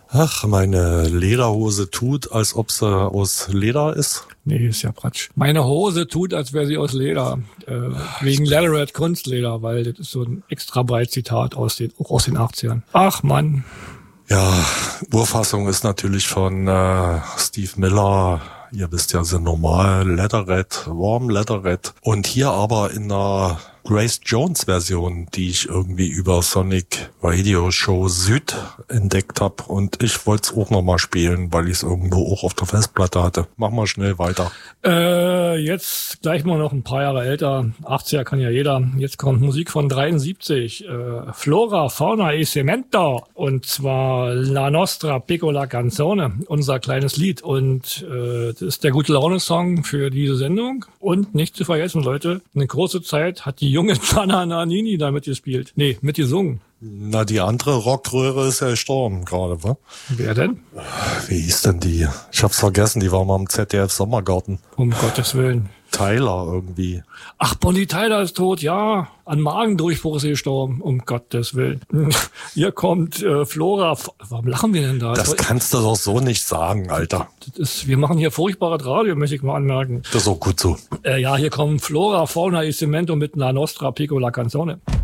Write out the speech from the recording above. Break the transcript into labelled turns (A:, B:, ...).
A: Ach, meine Lederhose tut, als ob sie aus Leder ist.
B: Nee, ist ja Quatsch. Meine Hose tut, als wäre sie aus Leder. Wegen Leatherette Kunstleder, weil das ist so ein extra breit Zitat auch aus den 80ern. Ach Mann.
A: Ja, Urfassung ist natürlich von Steve Miller. Ihr wisst ja, sind normal Leatherette, Warm Leatherette. Und hier aber in einer Grace Jones Version, die ich irgendwie über Sonic Radio Show Süd entdeckt habe. Und ich wollte es auch nochmal spielen, weil ich es irgendwo auch auf der Festplatte hatte. Mach mal schnell weiter.
B: Jetzt gleich mal noch ein paar Jahre älter. 80er kann ja jeder. Jetzt kommt Musik von 73. Flora, Fauna e Cemento. Und zwar La Nostra Piccola Canzone. Unser kleines Lied. Und das ist der gute Laune-Song für diese Sendung. Und nicht zu vergessen, Leute, eine große Zeit hat die junge Gianna Nannini da mitgespielt. Nee, mitgesungen.
A: Na, die andere Rockröhre ist ja gestorben gerade, wa?
B: Wer denn?
A: Wie hieß denn die? Ich hab's vergessen, die war mal im ZDF Sommergarten.
B: Um Gottes Willen.
A: Tyler irgendwie.
B: Ach, Bonnie Tyler ist tot, ja. An Magendurchbruch ist sie gestorben, um Gottes Willen. Hier kommt Flora. Warum lachen wir denn da?
A: Das kannst du doch so nicht sagen, Alter.
B: Wir machen hier furchtbares Radio, möchte ich mal anmerken.
A: Das ist auch gut so.
B: Ja, hier kommt Flora, Fauna e Cemento mit La Nostra Piccola Canzone.